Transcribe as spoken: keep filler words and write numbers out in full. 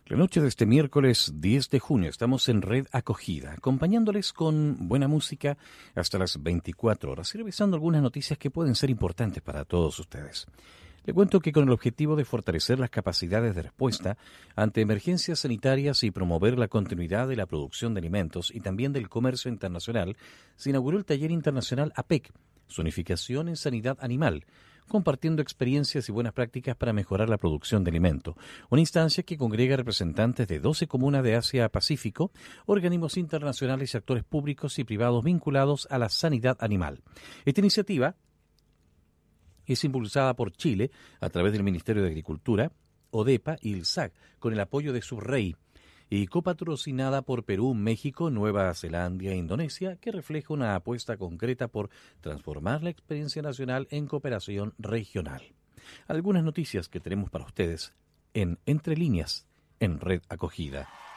La noche de este miércoles diez de junio estamos en Red Acogida, acompañándoles con buena música hasta las veinticuatro horas y revisando algunas noticias que pueden ser importantes para todos ustedes. Le cuento que con el objetivo de fortalecer las capacidades de respuesta ante emergencias sanitarias y promover la continuidad de la producción de alimentos y también del comercio internacional, se inauguró el Taller Internacional A P E C, Zonificación en Sanidad Animal, compartiendo experiencias y buenas prácticas para mejorar la producción de alimento, una instancia que congrega representantes de doce comunas de Asia-Pacífico, organismos internacionales y actores públicos y privados vinculados a la sanidad animal. Esta iniciativa es impulsada por Chile a través del Ministerio de Agricultura, ODEPA y el S A C, con el apoyo de SUBREI, y copatrocinada por Perú, México, Nueva Zelanda e Indonesia, que refleja una apuesta concreta por transformar la experiencia nacional en cooperación regional. Algunas noticias que tenemos para ustedes en Entre Líneas, en Red Acogida.